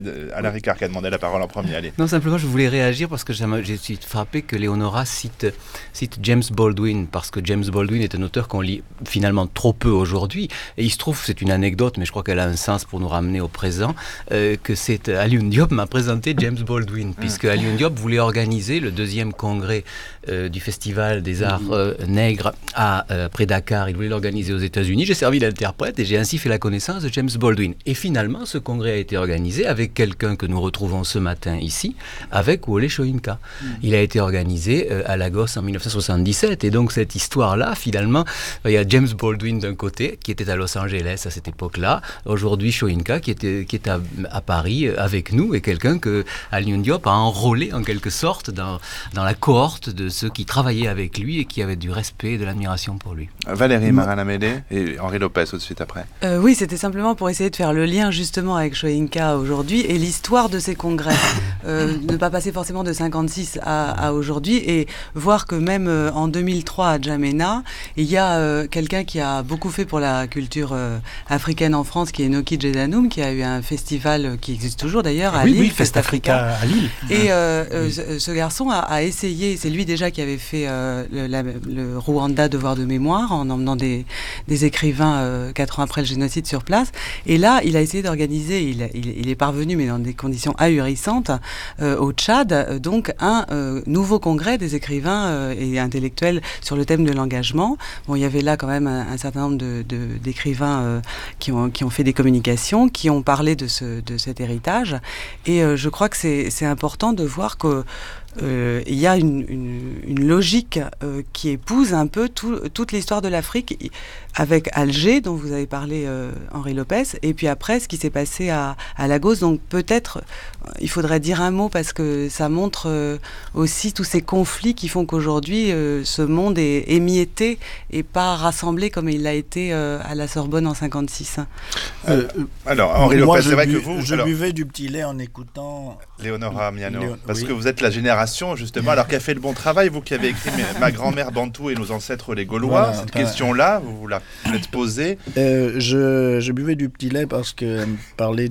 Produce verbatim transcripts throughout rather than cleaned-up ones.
Alain Ricard qui a demandé la parole en premier, allez. Non, simplement, je voulais réagir parce que j'ai suis frappé que Léonora cite, cite James Baldwin, parce que James Baldwin est un auteur qu'on lit finalement trop peu aujourd'hui. Et il se trouve, c'est une anecdote, mais je crois qu'elle a un sens pour nous ramener au présent, euh, que c'est Alioune Diop m'a présenté James Baldwin, mmh. puisque Alioune Diop voulait organiser le deuxième congrès euh, du Festival des Arts euh, Nègres à, euh, près Dakar. Il voulait l'organiser aux États-Unis. J'ai servi d'interprète et j'ai ainsi fait la connaissance de James Baldwin. Et finalement, ce congrès a été organisé avec quelqu'un que nous retrouvons ce matin ici, avec Wole Soyinka. Mmh. Il a été organisé euh, à Lagos en dix-neuf cent soixante-dix-sept. Et donc, cette histoire-là, finalement, il y a James Baldwin d'un côté, qui était à Los Angeles à cette époque-là. Aujourd'hui, Soyinka, qui, était, qui est à, à Paris euh, avec nous, et quelqu'un que Alioune Diop a enrôlé, en quelque sorte, dans, dans la cohorte de ceux qui travaillaient avec lui et qui avaient du respect et de l'admiration pour lui. Valérie Marin-Lamédé et Henri Lopez, tout de suite après. Euh, oui, c'était simplement pour essayer de faire le lien, justement, avec Soyinka aujourd'hui et l'histoire de ces congrès. Euh, ne pas passer forcément de cinquante-six à, à aujourd'hui et voir que même euh, en deux mille trois à N'Djamena, il y a euh, quelqu'un qui a beaucoup fait pour la culture euh, africaine en France, qui est Noki Djedanoum, qui a eu un festival qui existe toujours d'ailleurs à oui, Lille, oui, Fest Africa à Lille. Et euh, oui. euh, ce, ce garçon a, a essayé, c'est lui déjà qui avait fait euh, le, la, le Rwanda Devoir de mémoire en emmenant des, des écrivains euh, quatre ans après le génocide sur place. Et là, il a essayé d'organiser, il, il, il est parvenu, mais dans des conditions ahurissantes, euh, au Tchad, euh, donc un euh, nouveau congrès des écrivains euh, et intellectuels sur le thème de l'engagement. Bon, il y avait là quand même un, un certain nombre de, de, d'écrivains euh, qui, ont, qui ont fait des communications, qui ont parlé de, ce, de cet héritage. Et euh, je crois que c'est, c'est important de voir que Euh, il y a une, une, une logique euh, qui épouse un peu tout, toute l'histoire de l'Afrique, avec Alger, dont vous avez parlé, euh, Henri Lopez, et puis après, ce qui s'est passé à, à Lagos. Donc peut-être, il faudrait dire un mot, parce que ça montre euh, aussi tous ces conflits qui font qu'aujourd'hui, euh, ce monde est émietté et pas rassemblé comme il l'a été euh, à la Sorbonne en cinquante-six. Euh, alors, Henri moi, Lopez, c'est vrai bu, que vous... Je alors, buvais du petit lait en écoutant... Léonora Miano, Léon... parce oui. que vous êtes la génération, justement, alors qui a fait le bon travail, vous qui avez écrit « Ma grand-mère Bantou et nos ancêtres les Gaulois voilà, », cette bah... question-là, vous vous la faites poser. Euh, je, je buvais du petit lait parce que parlait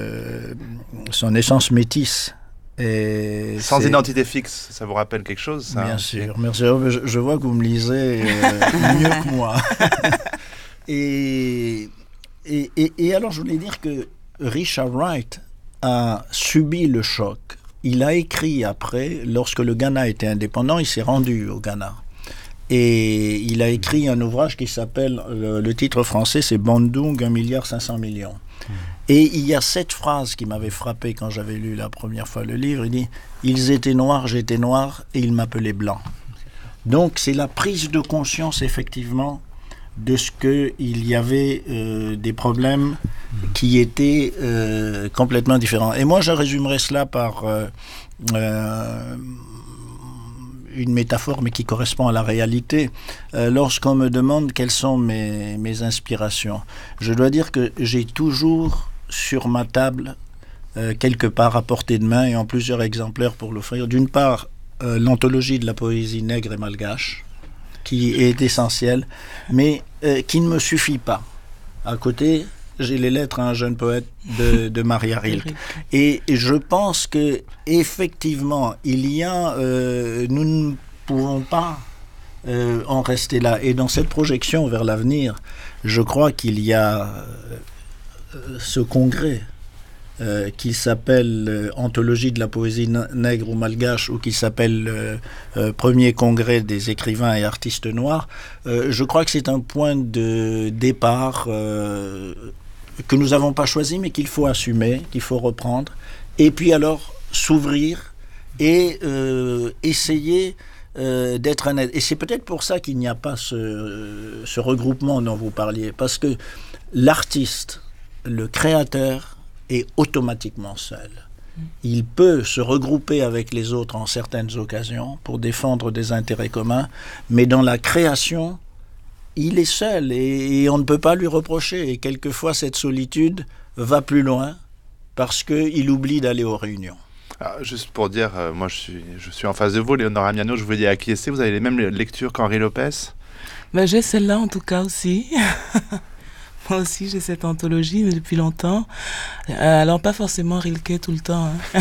de son essence métisse. Et Sans c'est... identité fixe, ça vous rappelle quelque chose, ça? Bien sûr, merci. Je, je vois que vous me lisez euh, mieux que moi. et, et, et, et alors, je voulais dire que Richard Wright a subi le choc. Il a écrit après, lorsque le Ghana était indépendant, il s'est rendu au Ghana. Et il a écrit un ouvrage qui s'appelle, le, le titre français, c'est Bandung, un milliard cinq cents millions. Mmh. Et il y a cette phrase qui m'avait frappé quand j'avais lu la première fois le livre. Il dit « Ils étaient noirs, j'étais noir, et ils m'appelaient blanc ». Donc c'est la prise de conscience, effectivement, de ce qu'il y avait euh, des problèmes qui étaient euh, complètement différents. Et moi, je résumerais cela par euh, euh, une métaphore, mais qui correspond à la réalité. Euh, lorsqu'on me demande quelles sont mes, mes inspirations, je dois dire que j'ai toujours sur ma table, euh, quelque part à portée de main, et en plusieurs exemplaires pour l'offrir, d'une part, euh, l'anthologie de la poésie nègre et malgache, qui est essentielle, mais euh, qui ne me suffit pas. À côté, j'ai les lettres à un jeune poète de, de Maria Rilke. Et, et je pense que effectivement, il y a, euh, nous ne pouvons pas euh, en rester là. Et dans cette projection vers l'avenir, je crois qu'il y a euh, ce congrès Euh, qui s'appelle euh, Anthologie de la poésie nègre ou malgache, ou qui s'appelle euh, euh, Premier congrès des écrivains et artistes noirs, euh, je crois que c'est un point de départ euh, que nous n'avons pas choisi, mais qu'il faut assumer, qu'il faut reprendre, et puis alors s'ouvrir et euh, essayer euh, d'être un aide. Et c'est peut-être pour ça qu'il n'y a pas ce, ce regroupement dont vous parliez, parce que l'artiste, le créateur, est automatiquement seul. Il peut se regrouper avec les autres en certaines occasions pour défendre des intérêts communs, mais dans la création, il est seul et, et on ne peut pas lui reprocher. Et quelquefois, cette solitude va plus loin parce qu'il oublie d'aller aux réunions. Alors, juste pour dire, euh, moi je suis, je suis en face de vous, Léonora Miano, je vous dis acquiescer, vous avez les mêmes lectures qu'Henri Lopez? Ben, j'ai celle-là en tout cas aussi. moi aussi j'ai cette anthologie mais depuis longtemps. Euh, alors pas forcément Rilke tout le temps. Hein.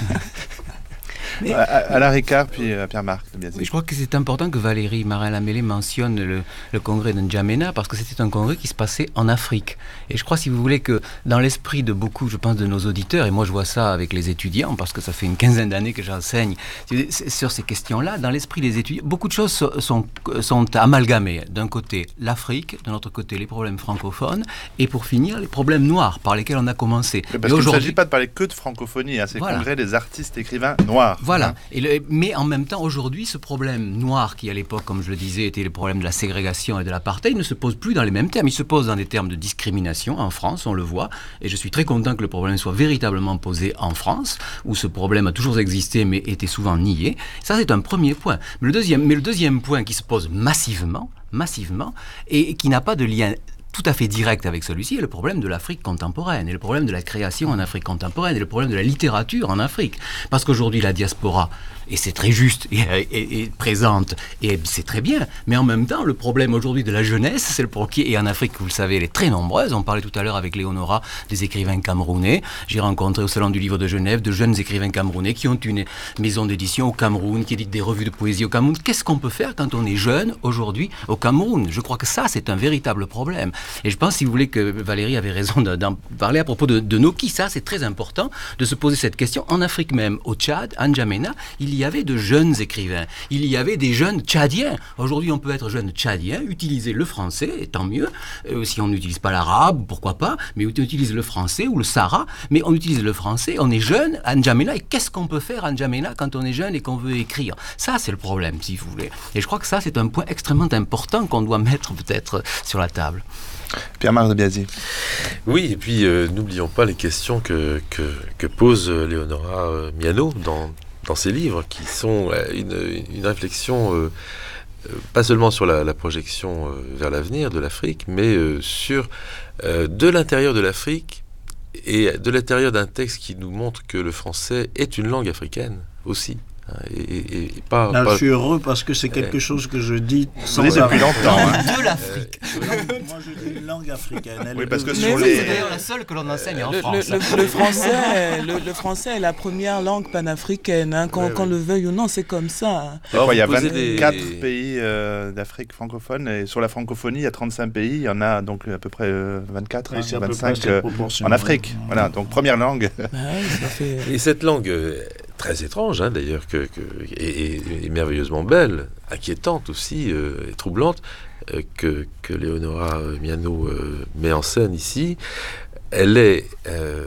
Mais... Alain Ricard, puis euh, Pierre-Marc. Je crois que c'est important que Valérie Marin-Lamellé mentionne le, le congrès de N'Djamena, parce que c'était un congrès qui se passait en Afrique. Et je crois, si vous voulez, que dans l'esprit de beaucoup, je pense, de nos auditeurs, et moi je vois ça avec les étudiants, parce que ça fait une quinzaine d'années que j'enseigne sur ces questions-là, dans l'esprit des étudiants, beaucoup de choses sont, sont amalgamées. D'un côté, l'Afrique, de l'autre côté, les problèmes francophones, et pour finir, les problèmes noirs, par lesquels on a commencé. Mais parce qu'il ne s'agit pas de parler que de francophonie, hein, c'est voilà. Le congrès des artistes écrivains noirs. Voilà. Et le, mais en même temps, aujourd'hui, ce problème noir qui, à l'époque, comme je le disais, était le problème de la ségrégation et de l'apartheid, ne se pose plus dans les mêmes termes. Il se pose dans des termes de discrimination en France, on le voit. Et je suis très content que le problème soit véritablement posé en France, où ce problème a toujours existé, mais était souvent nié. Ça, c'est un premier point. Mais le deuxième, mais le deuxième point qui se pose massivement, massivement, et qui n'a pas de lien tout à fait direct avec celui-ci est le problème de l'Afrique contemporaine et le problème de la création en Afrique contemporaine et le problème de la littérature en Afrique. Parce qu'aujourd'hui, la diaspora, et c'est très juste, et, et, et présente, et c'est très bien, mais en même temps, le problème aujourd'hui de la jeunesse, c'est le problème qui, et en Afrique, vous le savez, elle est très nombreuse. On parlait tout à l'heure avec Léonora des écrivains camerounais. J'ai rencontré au Salon du Livre de Genève de jeunes écrivains camerounais qui ont une maison d'édition au Cameroun, qui éditent des revues de poésie au Cameroun. Qu'est-ce qu'on peut faire quand on est jeune aujourd'hui au Cameroun? Je crois que ça, c'est un véritable problème. Et je pense, si vous voulez, que Valérie avait raison d'en parler à propos de, de Noki. Ça, c'est très important de se poser cette question. En Afrique même, au Tchad, à N'Djamena, il y avait de jeunes écrivains. Il y avait des jeunes tchadiens. Aujourd'hui, on peut être jeune tchadien, utiliser le français, et tant mieux. Euh, si on n'utilise pas l'arabe, pourquoi pas, mais on utilise le français ou le sahara, mais on utilise le français, on est jeune à N'Djamena, et qu'est-ce qu'on peut faire à N'Djamena quand on est jeune et qu'on veut écrire? Ça, c'est le problème, si vous voulez. Et je crois que ça, c'est un point extrêmement important qu'on doit mettre peut-être sur la table. Pierre-Marc de Biasi. Oui, et puis euh, n'oublions pas les questions que, que, que pose Léonora euh, Miano dans, dans ses livres, qui sont euh, une, une réflexion euh, euh, pas seulement sur la, la projection euh, vers l'avenir de l'Afrique, mais euh, sur euh, de l'intérieur de l'Afrique et de l'intérieur d'un texte qui nous montre que le français est une langue africaine aussi. Et, et, et pas, Là, pas... je suis heureux parce que c'est quelque euh... chose que je dis sans oui, depuis longtemps. Hein. De l'Afrique. Euh, moi, je dis une langue africaine. Elle oui, parce que sur sur les... les... c'est d'ailleurs la seule que l'on enseigne en le, France. Le, le, le, français, le, le français est la première langue panafricaine, hein, qu'on, oui, qu'on oui. le veuille ou non, c'est comme ça. Hein. Alors, il y a vingt-quatre des... pays euh, d'Afrique francophone, et sur la francophonie, il y a trente-cinq pays, il y en a donc à peu près euh, vingt-quatre, oui, hein, vingt-cinq euh, en Afrique. Oui. Voilà, donc première langue. Bah, oui, ça fait... Et cette langue... Euh, très étrange, hein, d'ailleurs, que, que, et, et, et merveilleusement belle, inquiétante aussi, euh, et troublante, euh, que, que Léonora Miano euh, met en scène ici. Elle est euh,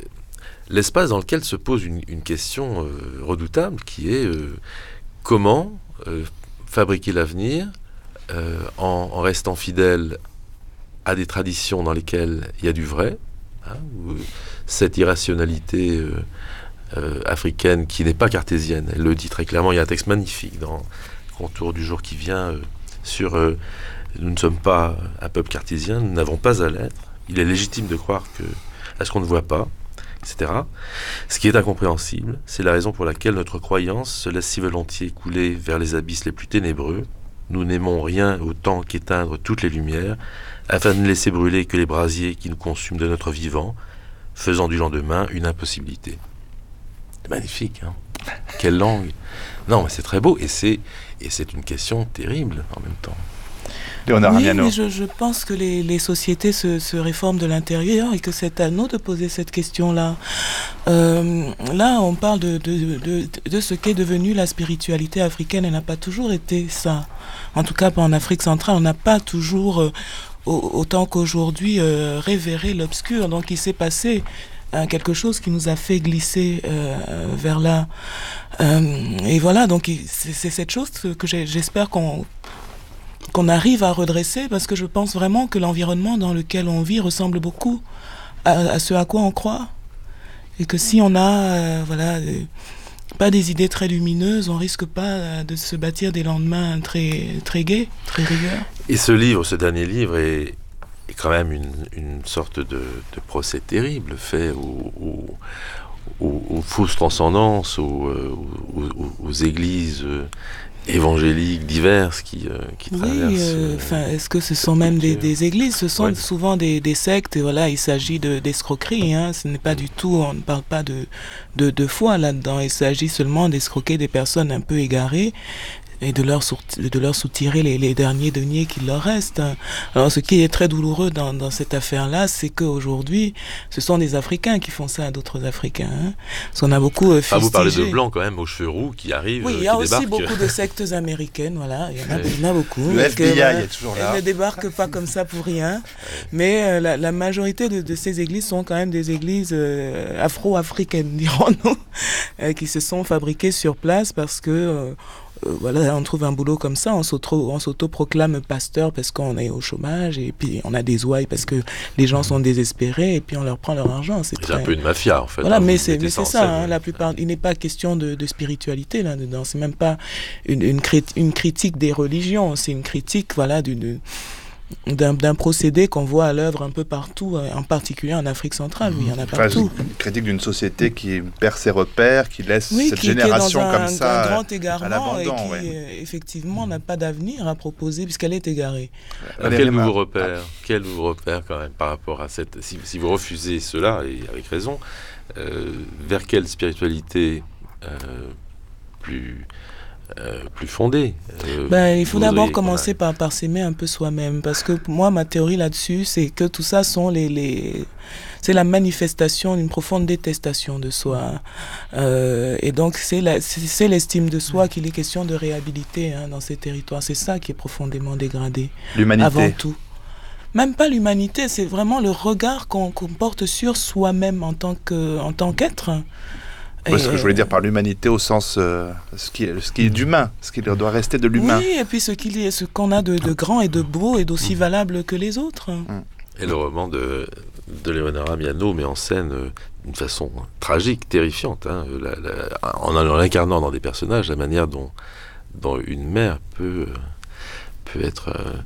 l'espace dans lequel se pose une, une question euh, redoutable, qui est euh, comment euh, fabriquer l'avenir euh, en, en restant fidèle à des traditions dans lesquelles il y a du vrai, hein, où cette irrationalité... Euh, Euh, africaine qui n'est pas cartésienne. Elle le dit très clairement. Il y a un texte magnifique dans Contour du jour qui vient euh, sur euh, nous ne sommes pas un peuple cartésien, nous n'avons pas à l'être. Il est légitime de croire que, à ce qu'on ne voit pas, et cetera. Ce qui est incompréhensible, c'est la raison pour laquelle notre croyance se laisse si volontiers couler vers les abysses les plus ténébreux. Nous n'aimons rien autant qu'éteindre toutes les lumières, afin de ne laisser brûler que les brasiers qui nous consument de notre vivant, faisant du lendemain une impossibilité. C'est magnifique, hein. Quelle langue. Non, mais c'est très beau, et c'est, et c'est une question terrible en même temps. Léonard oui, Miano. mais je, je pense que les, les sociétés se, se réforment de l'intérieur et que c'est à nous de poser cette question-là. Euh, là, on parle de, de, de, de ce qu'est devenue la spiritualité africaine. Elle n'a pas toujours été ça. En tout cas, pas en Afrique centrale. On n'a pas toujours, euh, autant qu'aujourd'hui, euh, révéré l'obscur. Donc, il s'est passé quelque chose qui nous a fait glisser euh, vers là. Euh, et voilà, donc c'est, c'est cette chose que j'ai, j'espère qu'on, qu'on arrive à redresser, parce que je pense vraiment que l'environnement dans lequel on vit ressemble beaucoup à, à ce à quoi on croit. Et que si on a euh, voilà, des, pas des idées très lumineuses, on risque pas de se bâtir des lendemains très, très gais, très rieurs. Et ce livre, ce dernier livre est est quand même une, une sorte de, de procès terrible fait aux, aux, aux, aux fausses transcendances, aux, aux, aux, aux églises évangéliques diverses qui, euh, qui oui, traversent. Euh, euh, est-ce que ce sont même des, des églises? Ce sont ouais. souvent des, des sectes. Et voilà, il s'agit de, d'escroquerie. Hein. Ce n'est pas du tout, on ne parle pas de, de, de foi là-dedans. Il s'agit seulement d'escroquer des personnes un peu égarées et de leur, de leur soutirer les, les derniers deniers qu'il leur reste. Alors, ce qui est très douloureux dans, dans cette affaire-là, c'est qu'aujourd'hui, ce sont des Africains qui font ça à d'autres Africains. Hein. Parce qu'on a beaucoup euh, ah, vous parlez de blancs quand même, aux cheveux roux, qui arrivent, oui, il y a aussi beaucoup de sectes américaines, voilà, il y en a, ouais. il y en a beaucoup. Le F B I euh, est toujours là. Elles ne débarquent pas comme ça pour rien, ouais. mais euh, la, la majorité de, de ces églises sont quand même des églises euh, afro-africaines, dirons-nous, euh, qui se sont fabriquées sur place parce que euh, Euh, voilà, on trouve un boulot comme ça, on s'auto, on s'auto-proclame pasteur parce qu'on est au chômage et puis on a des ouailles parce que les gens sont désespérés et puis on leur prend leur argent. C'est, c'est très... un peu une mafia en fait. Voilà, hein, mais c'est, mais c'est ça, hein, hein, la plupart. Il n'est pas question de, de spiritualité là-dedans, c'est même pas une, une, crit- une critique des religions, c'est une critique voilà, d'une... D'un, d'un procédé qu'on voit à l'œuvre un peu partout, en particulier en Afrique centrale, où il y en a partout. Enfin, une critique d'une société qui perd ses repères, qui laisse oui, cette qui, génération qui est dans comme un, ça un grand égarement à l'abandon. Et qui, ouais. effectivement, n'a pas d'avenir à proposer puisqu'elle est égarée. Alors, quel nouveau repère, quel nouveau repère quand même par rapport à cette... Si, si vous refusez cela, et avec raison, euh, vers quelle spiritualité euh, plus... Euh, plus fondée. Euh, ben, il faut d'abord auriez, commencer par, par s'aimer un peu soi-même, parce que moi, ma théorie là-dessus, c'est que tout ça sont les, les... c'est la manifestation d'une profonde détestation de soi. Euh, et donc, c'est, la, c'est, c'est l'estime de soi qu'il est question de réhabiliter hein, dans ces territoires. C'est ça qui est profondément dégradé. L'humanité. Avant tout. Même pas l'humanité, c'est vraiment le regard qu'on, qu'on porte sur soi-même en tant, que, en tant qu'être. Ouais, ce que je voulais dire par l'humanité au sens euh, ce, qui est, ce qui est d'humain, ce qui doit rester de l'humain. Oui, et puis ce, qu'il est, ce qu'on a de, de grand et de beau et d'aussi valable que les autres. Et le roman de, de Leonora Miano met en scène euh, d'une façon tragique, terrifiante, hein, la, la, en, en l'incarnant dans des personnages, la manière dont, dont une mère peut, peut être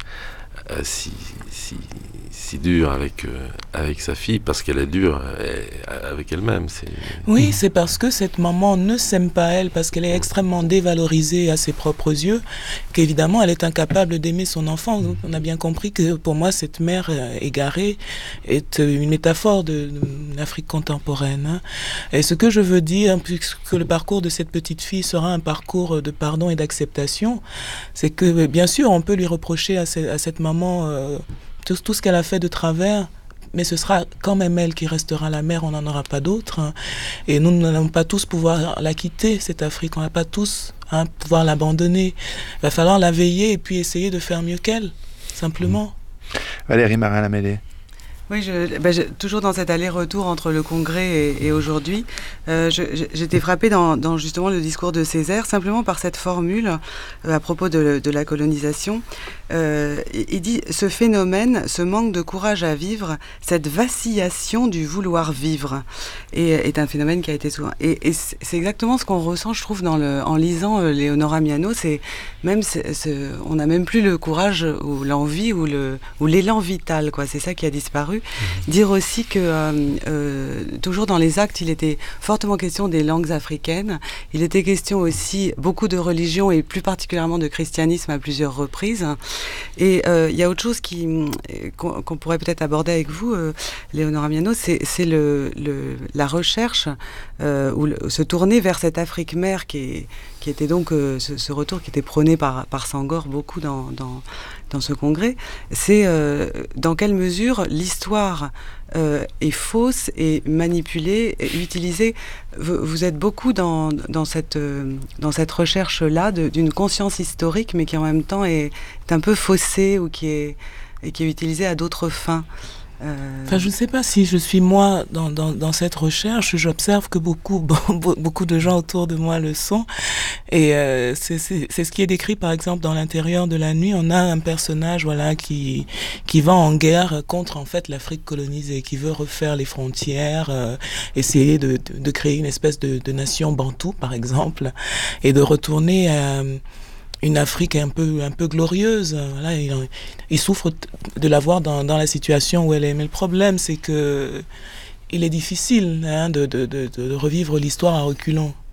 euh, si, si, si dure avec, euh, avec sa fille, parce qu'elle est dure euh, avec elle-même. C'est... Oui, c'est parce que cette maman ne s'aime pas elle, parce qu'elle est extrêmement dévalorisée à ses propres yeux, qu'évidemment elle est incapable d'aimer son enfant. Donc, on a bien compris que pour moi cette mère euh, égarée est une métaphore de, de l'Afrique contemporaine. Hein. Et ce que je veux dire, puisque le parcours de cette petite fille sera un parcours de pardon et d'acceptation, c'est que bien sûr on peut lui reprocher à, ce, à cette maman euh, tout, tout ce qu'elle a fait de travers, mais ce sera quand même elle qui restera la mère, on n'en aura pas d'autre. Hein. Et nous n'allons pas tous pouvoir la quitter, cette Afrique, on ne va pas tous hein, pouvoir l'abandonner. Il va falloir la veiller et puis essayer de faire mieux qu'elle, simplement. Valérie Marin-Lamellé. Oui, je, ben je, toujours dans cet aller-retour entre le Congrès et, et aujourd'hui, euh, je, j'étais frappée dans, dans justement le discours de Césaire, simplement par cette formule euh, à propos de, de la colonisation. Euh, il dit « Ce phénomène, ce manque de courage à vivre, cette vacillation du vouloir vivre, et, est un phénomène qui a été souvent... » Et, et c'est exactement ce qu'on ressent, je trouve, dans le, en lisant euh, Leonora Miano. C'est même, c'est, c'est, on n'a même plus le courage ou l'envie ou, le, ou l'élan vital, quoi. C'est ça qui a disparu. Mmh. Dire aussi que, euh, euh, toujours dans les actes, il était fortement question des langues africaines. Il était question aussi beaucoup de religion et plus particulièrement de christianisme à plusieurs reprises. Et il euh, y a autre chose qui, qu'on, qu'on pourrait peut-être aborder avec vous, euh, Leonora Miano, c'est, c'est le, le, la recherche, euh, ou le, se tourner vers cette Afrique mère qui, est, qui était donc euh, ce, ce retour qui était prôné par, par Senghor beaucoup dans, dans, dans ce congrès. C'est euh, dans quelle mesure l'histoire euh, est fausse et manipulée, et utilisée. Vous, vous êtes beaucoup dans, dans, cette, euh, dans cette recherche-là de, d'une conscience historique, mais qui en même temps est, est un peu faussée ou qui est, et qui est utilisée à d'autres fins. Euh... Enfin, je ne sais pas si je suis moi dans, dans, dans cette recherche. J'observe que beaucoup, beaucoup de gens autour de moi le sont. Et euh, c'est, c'est, c'est ce qui est décrit, par exemple, dans L'Intérieur de la nuit. On a un personnage voilà, qui, qui va en guerre contre en fait, l'Afrique colonisée, qui veut refaire les frontières, euh, essayer de, de, de créer une espèce de, de nation bantoue, par exemple, et de retourner à... une Afrique un peu, un peu glorieuse. Voilà, il, il souffre de la voir dans, dans la situation où elle est. Mais le problème, c'est que il est difficile hein, de, de, de, de revivre l'histoire à reculons.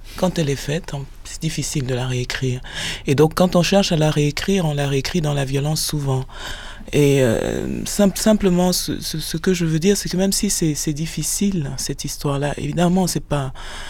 quand elle est faite, c'est difficile de la réécrire. Et donc, quand on cherche à la réécrire, on la réécrit dans la violence souvent. Et euh, sim- simplement, ce, ce, ce que je veux dire, c'est que même si c'est, c'est difficile, cette histoire-là, évidemment, c'est pas,